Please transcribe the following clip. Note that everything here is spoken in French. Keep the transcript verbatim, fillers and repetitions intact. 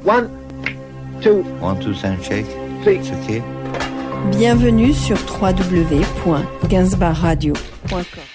One, two, One, two, sound check. three. It's okay. Bienvenue sur w w w point gainsbourg radio point com.